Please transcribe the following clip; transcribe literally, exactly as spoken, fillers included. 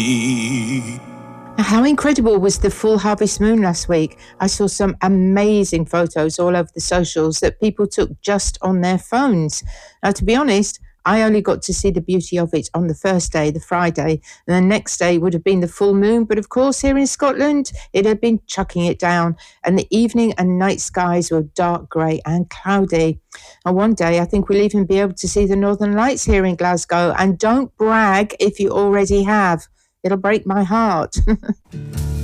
How incredible was the full harvest moon last week? I saw some amazing photos all over the socials that people took just on their phones. Now, to be honest, I only got to see the beauty of it on the first day, the Friday, and the next day would have been the full moon. But of course, here in Scotland, it had been chucking it down, and the evening and night skies were dark grey and cloudy. And one day, I think we'll even be able to see the Northern Lights here in Glasgow. And don't brag if you already have. It'll break my heart.